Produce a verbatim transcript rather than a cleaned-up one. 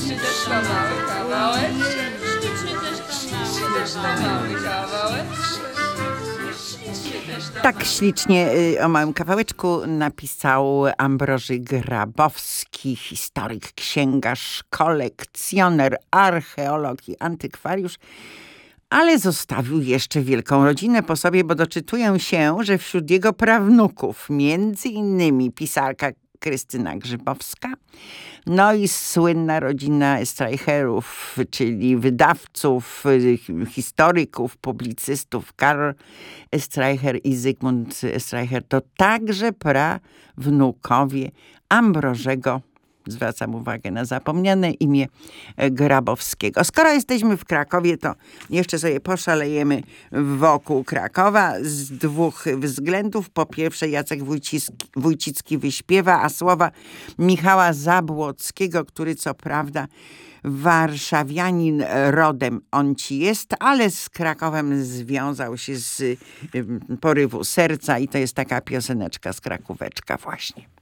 też to mały kawałek. Też to mały kawałek. Tak ślicznie o małym kawałeczku napisał Ambroży Grabowski, historyk, księgarz, kolekcjoner, archeolog i antykwariusz, ale zostawił jeszcze wielką rodzinę po sobie, bo doczytuję się, że wśród jego prawnuków między innymi pisarka Krystyna Grzybowska, no i słynna rodzina Streicherów, czyli wydawców, historyków, publicystów. Karol Streicher i Zygmunt Streicher to także prawnukowie Ambrożego, zwracam uwagę na zapomniane imię, Grabowskiego. Skoro jesteśmy w Krakowie, to jeszcze sobie poszalejemy wokół Krakowa z dwóch względów. Po pierwsze, Jacek Wójcicki, Wójcicki wyśpiewa, a słowa Michała Zabłockiego, który co prawda warszawianin rodem on ci jest, ale z Krakowem związał się z porywu serca i to jest taka pioseneczka z Krakóweczka właśnie.